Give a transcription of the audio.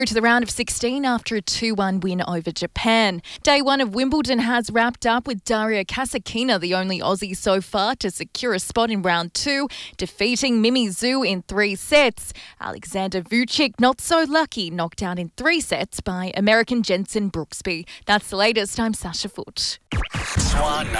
To the round of 16 after a 2-1 win over Japan. Day one of Wimbledon has wrapped up with Daria Kasatkina, the only Aussie so far to secure a spot in round 2, defeating Mimi Zhu in 3 sets. Alexander Vucic, not so lucky, knocked out in 3 sets by American Jenson Brooksby. That's the latest. I'm Sasha Foote. Swan